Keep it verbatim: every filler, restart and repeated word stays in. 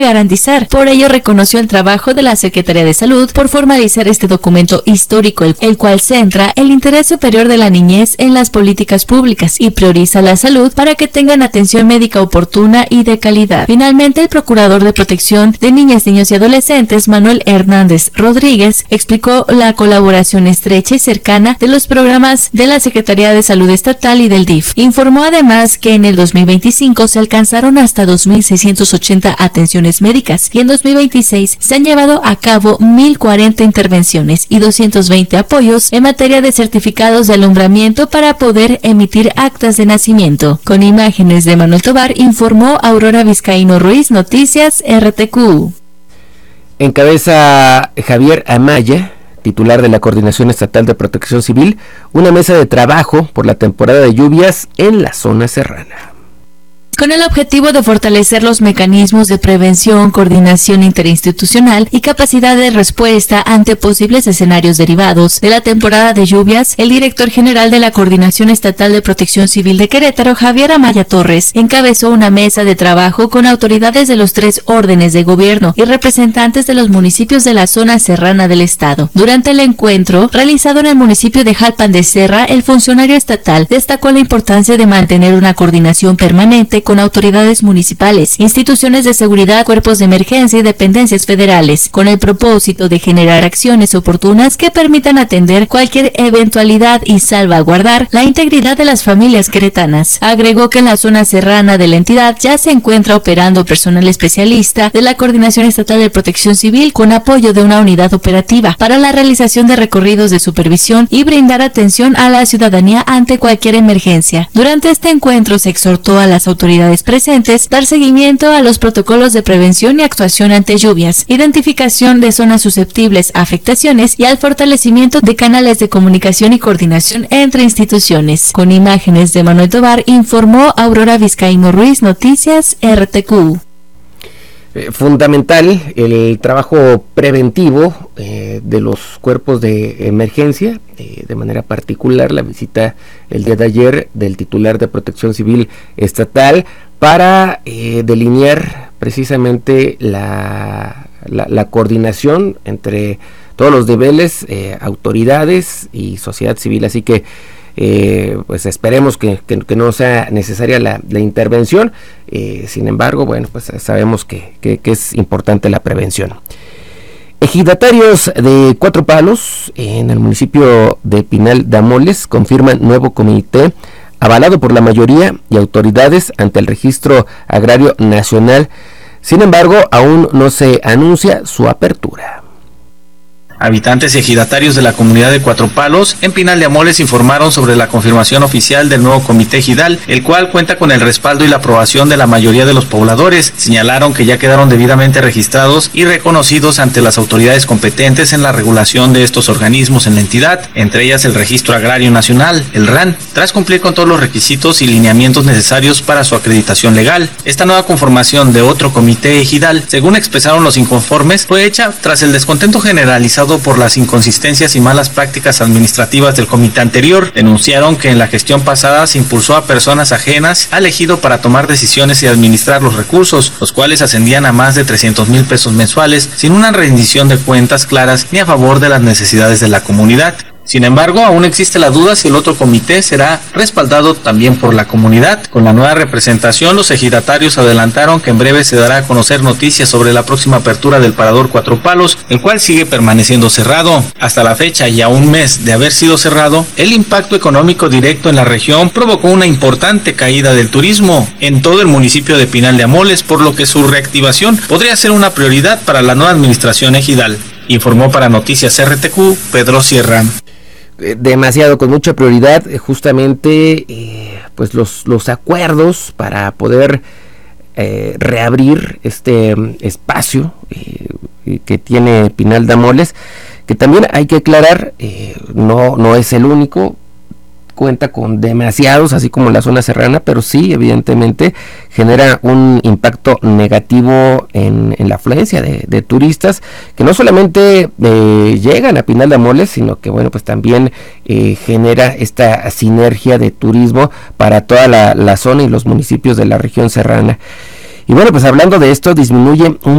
garantizar. Por ello reconoció el trabajo de la Secretaría de Salud por formalizar este documento histórico, el, el cual centra el interés superior de la niñez en las políticas públicas y prioriza la salud para que tengan atención médica oportuna y de calidad. Finalmente, el Procurador de Protección de Niñas, Niños y Adolescentes, Manuel Hernández Rodríguez, explicó la colaboración estrecha y cercana de los programas de la Secretaría de Salud Estatal y del D I F. Informó además que en el dos mil veinticinco se alcanzaron hasta dos mil seiscientas ochenta atenciones médicas y en dos mil veintiséis se han llevado a cabo mil cuarenta intervenciones y doscientos veinte apoyos en materia de certificados de alumbramiento para poder emitir actas de nacimiento. Con imágenes de Manuel Tobar, informó Aurora Vizcaíno Ruiz, Noticias R T Q. Encabeza Javier Amaya, titular de la Coordinación Estatal de Protección Civil, una mesa de trabajo por la temporada de lluvias en la zona serrana. Con el objetivo de fortalecer los mecanismos de prevención, coordinación interinstitucional y capacidad de respuesta ante posibles escenarios derivados de la temporada de lluvias, el director general de la Coordinación Estatal de Protección Civil de Querétaro, Javier Amaya Torres, encabezó una mesa de trabajo con autoridades de los tres órdenes de gobierno y representantes de los municipios de la zona serrana del estado. Durante el encuentro, realizado en el municipio de Jalpan de Serra, el funcionario estatal destacó la importancia de mantener una coordinación permanente con autoridades municipales, instituciones de seguridad, cuerpos de emergencia y dependencias federales, con el propósito de generar acciones oportunas que permitan atender cualquier eventualidad y salvaguardar la integridad de las familias queretanas. Agregó que en la zona serrana de la entidad ya se encuentra operando personal especialista de la Coordinación Estatal de Protección Civil con apoyo de una unidad operativa para la realización de recorridos de supervisión y brindar atención a la ciudadanía ante cualquier emergencia. Durante este encuentro se exhortó a las autoridades presentes dar seguimiento a los protocolos de prevención y actuación ante lluvias, identificación de zonas susceptibles a afectaciones y al fortalecimiento de canales de comunicación y coordinación entre instituciones. Con imágenes de Manuel Tobar, informó Aurora Vizcaíno Ruiz, Noticias R T Q. Eh, fundamental el trabajo preventivo eh, de los cuerpos de emergencia, eh, de manera particular la visita el día de ayer del titular de Protección Civil Estatal para eh, delinear precisamente la, la, la coordinación entre todos los niveles, eh, autoridades y sociedad civil, así que Eh, pues esperemos que, que, que no sea necesaria la, la intervención, eh, sin embargo, bueno, pues sabemos que, que, que es importante la prevención. Ejidatarios de Cuatro Palos, en el municipio de Pinal de Amoles, confirman nuevo comité avalado por la mayoría y autoridades ante el Registro Agrario Nacional, sin embargo, aún no se anuncia su apertura. Habitantes y ejidatarios de la comunidad de Cuatro Palos en Pinal de Amoles informaron sobre la confirmación oficial del nuevo comité ejidal, el cual cuenta con el respaldo y la aprobación de la mayoría de los pobladores. Señalaron que ya quedaron debidamente registrados y reconocidos ante las autoridades competentes en la regulación de estos organismos en la entidad, entre ellas el Registro Agrario Nacional, el R A N, tras cumplir con todos los requisitos y lineamientos necesarios para su acreditación legal. Esta nueva conformación de otro comité ejidal, según expresaron los inconformes, fue hecha tras el descontento generalizado por las inconsistencias y malas prácticas administrativas del comité anterior. Denunciaron que en la gestión pasada se impulsó a personas ajenas al ejido para tomar decisiones y administrar los recursos, los cuales ascendían a más de trescientos mil pesos mensuales, sin una rendición de cuentas claras ni a favor de las necesidades de la comunidad. Sin embargo, aún existe la duda si el otro comité será respaldado también por la comunidad. Con la nueva representación, los ejidatarios adelantaron que en breve se dará a conocer noticias sobre la próxima apertura del Parador Cuatro Palos, el cual sigue permaneciendo cerrado. Hasta la fecha y a un mes de haber sido cerrado, el impacto económico directo en la región provocó una importante caída del turismo en todo el municipio de Pinal de Amoles, por lo que su reactivación podría ser una prioridad para la nueva administración ejidal. Informó para Noticias R T Q, Pedro Sierra. Demasiado, con mucha prioridad, justamente eh, pues los, los acuerdos para poder eh, reabrir este espacio eh, que tiene Pinal de Amoles, que también hay que aclarar, eh, no, no es el único, cuenta con demasiados, así como la zona serrana, pero sí, evidentemente, genera un impacto negativo en, en la afluencia de, de turistas, que no solamente eh, llegan a Pinal de Amoles, sino que, bueno, pues también eh, genera esta sinergia de turismo para toda la, la zona y los municipios de la región serrana. Y bueno, pues hablando de esto, disminuye un